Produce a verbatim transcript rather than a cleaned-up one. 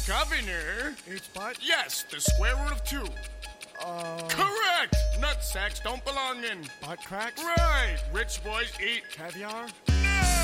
Governor. Eats butt? Yes, the square root of two. Uh, Correct. Nut sacks don't belong in. butt cracks? Right. Rich boys eat Caviar?